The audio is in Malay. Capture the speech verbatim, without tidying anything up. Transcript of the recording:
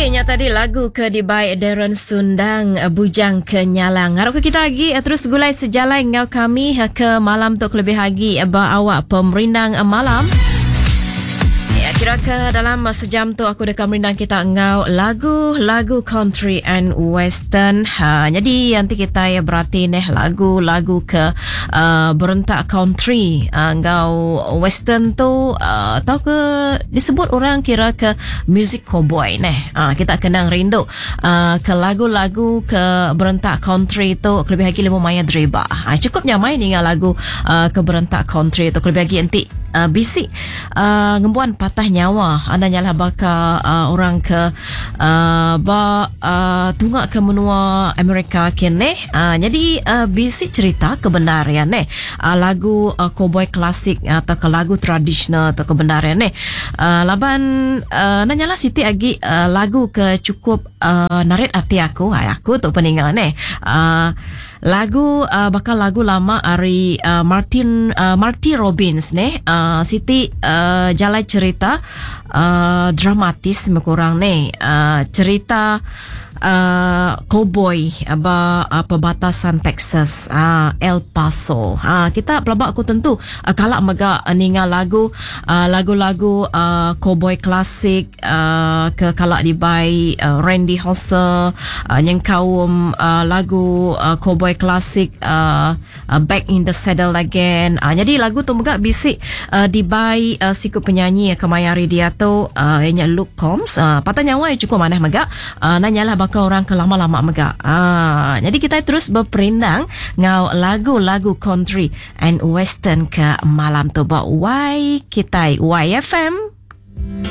Okey, nya tadi lagu ke di by Darren Sundang, Bujang Kenyalang. Harap kita lagi terus gulai sejalan ngau kami ke malam tu lebih lagi ba awak pemerindang malam. Ya, kira ke dalam sejam tu aku dekat merindang kita ngau lagu-lagu country and western. Ha, jadi nanti kita ya berarti neh lagu-lagu ke uh, berentak country, uh, ngau western tu uh, tahu ke disebut orang kira ke music cowboy neh. Uh, kita kenang rindu uh, ke lagu-lagu ke berentak country tu lebih lagi lima maya dreba. Ha, cukup nyamai ni ngau lagu uh, ke berentak country tu lebih lagi nanti uh, bisik uh, ngembuan patah nyawa anda nyalah baka uh, orang ke uh, ba uh, tunggak ke menua Amerika kene uh, jadi uh, bisik cerita kebenaran eh uh, lagu uh, cowboy klasik atau ke lagu tradisional atau kebenaran eh uh, laban uh, nyalah siti agi uh, lagu ke cukup uh, narik hati aku ay aku tu peningan eh uh, lagu uh, bakal lagu lama dari uh, Martin uh, Marty Robbins nih uh, Siti uh, jalai cerita uh, dramatis mekurang nih uh, cerita uh, cowboy aba uh, perbatasan Texas uh, El Paso. Uh, kita pelabak aku tentu uh, kalak mega uh, ningal lagu uh, lagu-lagu uh, cowboy klasik uh, ke kalak dibai uh, Randy Houser uh, yang kaum uh, lagu uh, cowboy klasik uh, uh, Back in the Saddle Again. Uh, jadi lagu tu mega bisik uh, dibai uh, siku penyanyi kemayari dia tu uh, ianya Luke Combs. Uh, patah nyawa cukup manah mega uh, nanyalah bakal orang ke lama-lama mega. Uh, jadi kita terus berperindang ngau lagu-lagu country and western ke malam tu ba Y kita Y F M.